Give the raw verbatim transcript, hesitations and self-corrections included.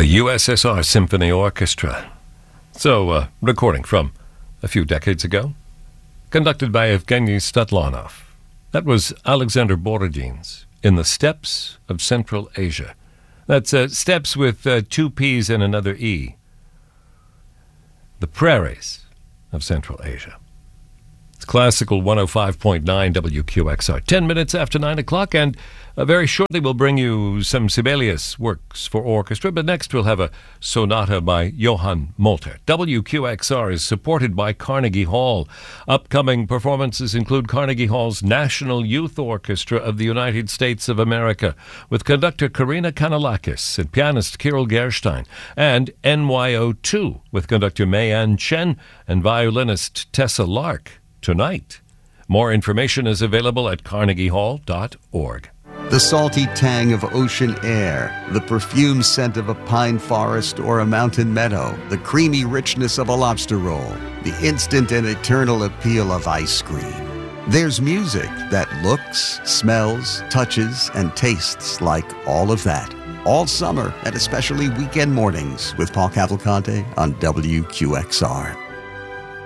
U S S R Symphony Orchestra. So, uh, recording from a few decades ago, conducted by Evgeny Stadlanov. That was Alexander Borodin's In the Steppes of Central Asia. That's uh, steppes with uh, two P's and another E. The prairies of Central Asia. It's Classical one oh five point nine W Q X R. Ten minutes after nine o'clock, and uh, very shortly we'll bring you some Sibelius works for orchestra, but next we'll have a sonata by Johann Molter. W Q X R is supported by Carnegie Hall. Upcoming performances include Carnegie Hall's National Youth Orchestra of the United States of America, with conductor Karina Kanalakis and pianist Kirill Gerstein, and N Y O two with conductor Mei-Ann Chen and violinist Tessa Lark. Tonight. More information is available at carnegie hall dot org. The salty tang of ocean air, the perfume scent of a pine forest or a mountain meadow, the creamy richness of a lobster roll, the instant and eternal appeal of ice cream. There's music that looks, smells, touches, and tastes like all of that. All summer and especially weekend mornings with Paul Cavalcante on W Q X R.